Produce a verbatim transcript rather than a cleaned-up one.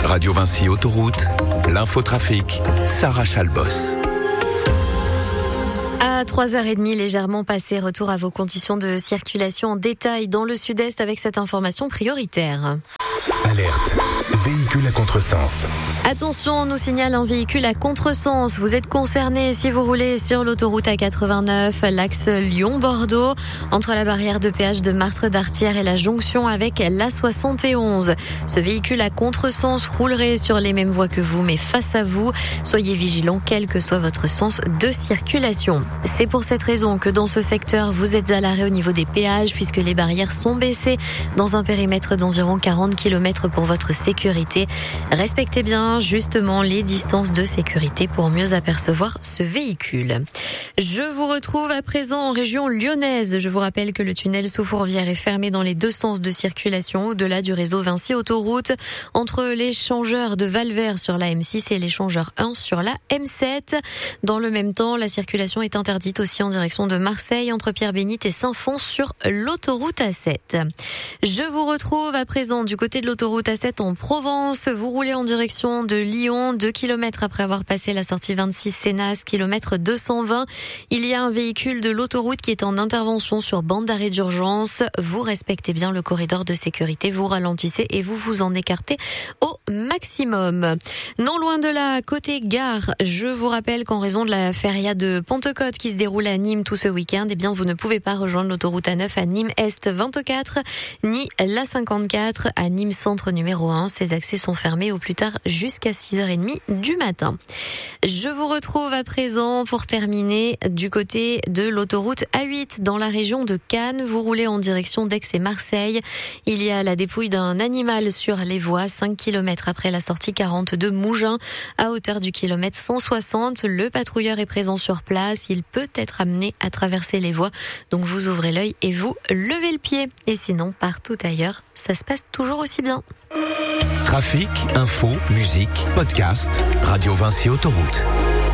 Radio Vinci Autoroute, l'infotrafic, Sarah Chalbos. À trois heures trente, légèrement passé, retour à vos conditions de circulation en détail dans le sud-est avec cette information prioritaire. Alerte, véhicule à contresens. Attention, on nous signale un véhicule à contresens. Vous êtes concerné si vous roulez sur l'autoroute A quatre-vingt-neuf, l'axe Lyon-Bordeaux, entre la barrière de péage de Martre-d'Artière et la jonction avec l'A soixante et onze. Ce véhicule à contresens roulerait sur les mêmes voies que vous, mais face à vous. Soyez vigilants, quel que soit votre sens de circulation. C'est pour cette raison que dans ce secteur, vous êtes à l'arrêt au niveau des péages, puisque les barrières sont baissées dans un périmètre d'environ quarante kilomètres pour votre sécurité. Respectez bien justement les distances de sécurité pour mieux apercevoir ce véhicule. Je vous retrouve à présent en région lyonnaise. Je vous rappelle que le tunnel sous Fourvière est fermé dans les deux sens de circulation au-delà du réseau Vinci Autoroute, entre l'échangeur de Valvert sur la M six et l'échangeur un sur la M sept. Dans le même temps, la circulation est interdite aussi en direction de Marseille entre Pierre-Bénite et Saint-Fons sur l'autoroute A sept. Je vous retrouve à présent du côté de l'autoroute A sept en Provence. Vous roulez en direction de Lyon, deux kilomètres après avoir passé la sortie vingt-six Sénas, kilomètre deux cent vingt. Il y a un véhicule de l'autoroute qui est en intervention sur bande d'arrêt d'urgence. Vous respectez bien le corridor de sécurité, vous ralentissez et vous vous en écartez au maximum. Non loin de là, côté gare, je vous rappelle qu'en raison de la feria de Pentecôte qui se déroule à Nîmes tout ce week-end, eh bien vous ne pouvez pas rejoindre l'autoroute A neuf à Nîmes Est vingt-quatre, ni l'A cinquante-quatre à Nîmes Centre numéro un. Ces accès sont fermés au plus tard jusqu'à six heures trente du matin. Je vous retrouve à présent pour terminer du côté de l'autoroute A huit dans la région de Cannes. Vous roulez en direction d'Aix et Marseille. Il y a la dépouille d'un animal sur les voies, cinq kilomètres après la sortie quarante de Mougins, à hauteur du kilomètre cent soixante. Le patrouilleur est présent sur place. Il peut être amené à traverser les voies. Donc vous ouvrez l'œil et vous levez le pied. Et sinon, partout ailleurs, ça se passe toujours aussi bien. Trafic, info, musique, podcast, Radio Vinci Autoroute.